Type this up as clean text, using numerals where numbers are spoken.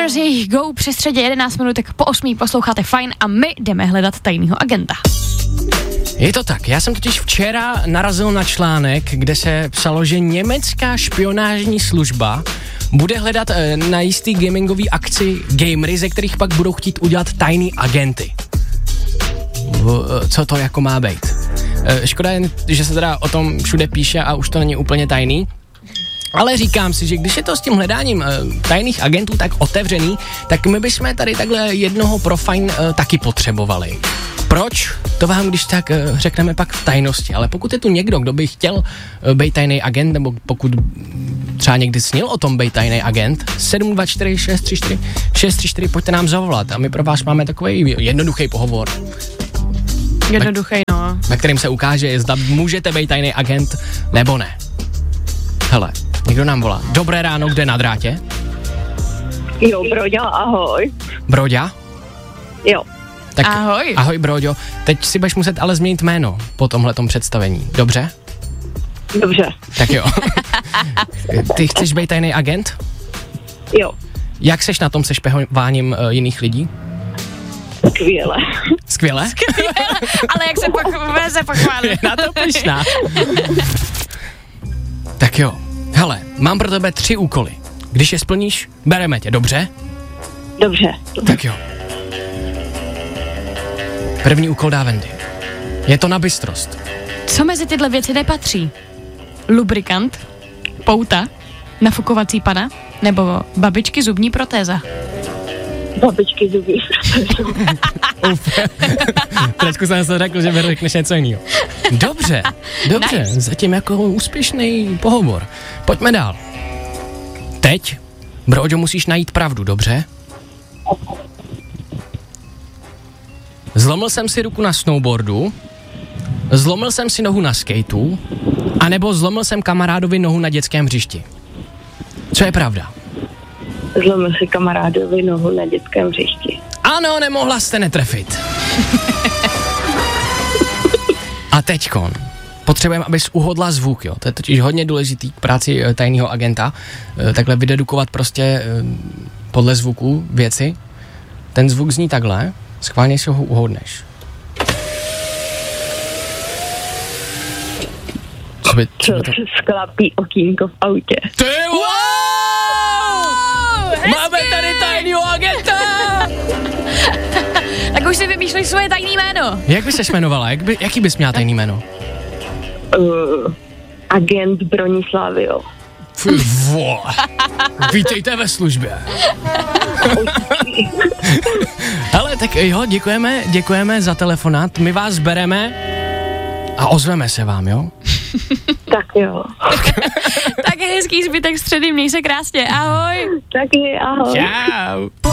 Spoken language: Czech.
Brothers, jejich Go při středě 11 minutek po 8 posloucháte Fajn a my jdeme hledat tajného agenta. Je to tak, já jsem totiž včera narazil na článek, kde se psalo, že německá špionážní služba bude hledat na jistý gamingový akci gamery, ze kterých pak budou chtít udělat tajný agenty. Co to jako má být? Škoda jen, že se teda o tom všude píše a už to není úplně tajný. Ale říkám si, že když je to s tím hledáním tajných agentů tak otevřený, tak my bychom tady takhle jednoho pro Fajn taky potřebovali. Proč? To vám když tak řekneme pak v tajnosti, ale pokud je tu někdo, kdo by chtěl být tajný agent, nebo pokud třeba někdy snil o tom být tajný agent, 724 634 634, pojďte nám zavolat a my pro vás máme takový jednoduchý pohovor. Jednoduchý, no. Na kterým se ukáže, zda můžete být tajný agent, nebo ne. Hele, někdo nám volá. Dobré ráno, kde na drátě? Jo, Broďa, ahoj. Broďa? Jo. Tak, ahoj. Ahoj, Broďo. Teď si budeš muset ale změnit jméno po tomhletom představení. Dobře? Dobře. Tak jo. Ty chceš být tajný agent? Jo. Jak seš na tom se špehováním jiných lidí? Skvěle. Skvěle? Ale jak se pochválil. Je na to pyšná. Tak jo. Hele, mám pro tebe 3 úkoly. Když je splníš, bereme tě, dobře? Dobře. Tak jo. První úkol dá Wendy. Je to na bystrost. Co mezi tyhle věci nepatří? Lubrikant, pouta, nafukovací pana nebo babičky zubní protéza? Babičky zubní protéza. Trošku jsem se řekl, že mi řekneš něco jiného. Dobře, Nice. Zatím jako úspěšný pohovor. Pojďme dál. Teď, Broďo, musíš najít pravdu, dobře? Zlomil jsem si ruku na snowboardu, zlomil jsem si nohu na skateu, anebo zlomil jsem kamarádovi nohu na dětském hřišti. Co je pravda? Zlomil si kamarádovi nohu na dětském hřišti. Ano, nemohla jste netrefit. A teďkon, potřebujeme, abys uhodla zvuk, jo. To je totiž hodně důležitý k práci tajného agenta. Takhle vydedukovat prostě podle zvuku věci. Ten zvuk zní takhle, schválně si ho uhodneš. Co se sklapí okýnko v autě. Ty Máme tady tajného agenta! Tak už si vymýšlej svoje tajný jméno. Jak bys se jmenovala? Jaký bys měla tajný jméno? Agent Bronislavio. Vítejte ve službě. Hele, tak jo, děkujeme za telefonát, my vás bereme a ozveme se vám, jo? Tak jo. Tak hezký zbytek středy, měj se krásně, ahoj. Taky ahoj. Čau.